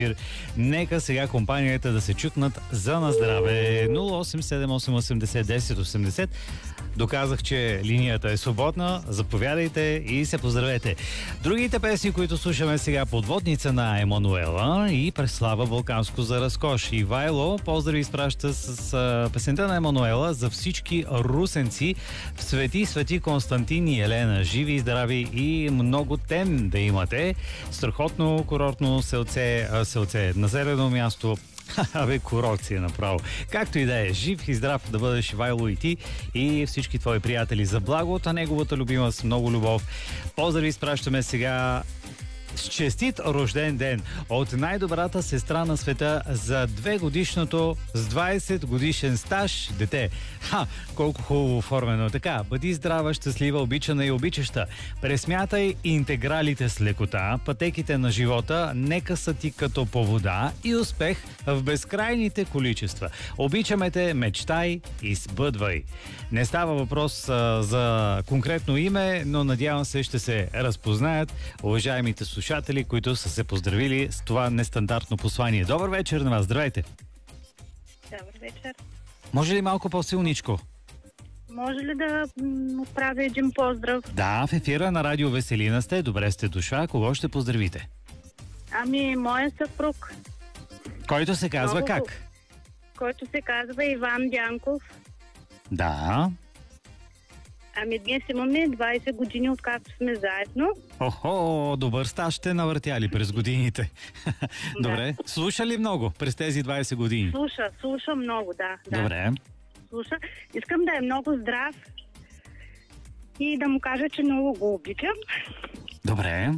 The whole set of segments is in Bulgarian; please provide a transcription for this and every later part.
Нека сега компанията да се чукнат за на здраве. 087881080. Доказах, че линията е свободна. Заповядайте и се поздравете. Другите песни, които слушаме сега: Подводница на Емануела и Преслава Балканско за разкош. Ивайло поздрави изпраща с песента на Емануела за всички русенци в Свети Константин и Елена. Живи и здрави и много тем да имате. Страхотно курортно селце, населено място. Абе, курорт си е направо. Както и да е, жив и здрав да бъдеш, Ивайло, и ти и всички твои приятели. За благото на неговата любима с много любов. Поздрави изпращаме сега с честит рожден ден от най-добрата сестра на света за 2-годишното с 20 годишен стаж дете. Колко хубаво оформено. Така, бъди здрава, щастлива, обичана и обичаща. Пресмятай интегралите с лекота, пътеките на живота нека са ти като по вода и успех в безкрайните количества. Обичаме те, мечтай и сбъдвай. Не става въпрос за конкретно име, но надявам се ще се разпознаят уважаемите слушатели, които са се поздравили с това нестандартно послание. Добър вечер на вас, здравейте! Добър вечер. Може ли малко по-силничко? Може ли да отправя един поздрав? Да, в ефира на Радио Веселина сте, добре сте дошла. Кого ще поздравите? Моя съпруг. Който се казва как? Който се казва Иван Дянков. Да. Днес имаме 20 години, откакто сме заедно. Охо, добър стаж сте навъртяли през годините. Добре. Слуша ли много през тези 20 години? Слуша много, да. Добре. Слуша. Искам да е много здрав и да му кажа, че много го обичам. Добре.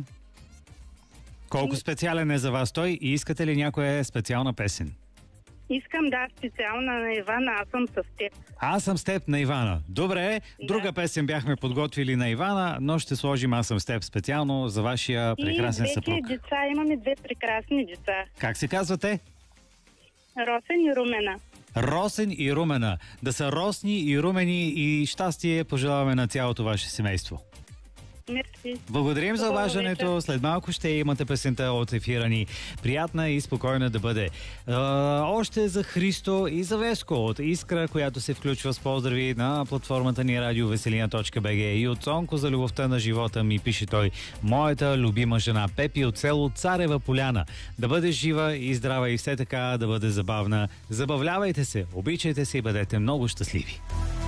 Колко специален е за вас той и искате ли някоя специална песен? Искам, специална на Ивана, аз съм с теб. Аз съм с теб на Ивана. Добре, друга песен бяхме подготвили на Ивана, но ще сложим Аз съм с теб специално за вашия прекрасен съпруг. И деца, имаме 2 прекрасни деца. Как се казвате? Росен и Румена. Росен и Румена. Да са росни и румени и щастие пожелаваме на цялото ваше семейство. Мерси. Благодарим за обаждането. След малко ще имате песента от ефира ни. Приятна и спокойна да бъде. Още за Христо и за Веско от Искра, която се включва с поздрави на платформата ни radioveselina.bg, и от Цонко за любовта на живота ми, пише той: моята любима жена Пепи от село Царева поляна. Да бъде жива и здрава и все така да бъде забавна. Забавлявайте се, обичайте се и бъдете много щастливи.